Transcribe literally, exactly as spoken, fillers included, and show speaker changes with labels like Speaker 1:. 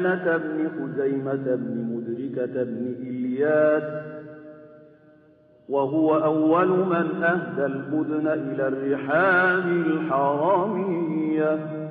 Speaker 1: كنانة بن خزيمة بن مدركة بن إلياس، وهو أول من أهدى البدن إلى الرحال الحرامية.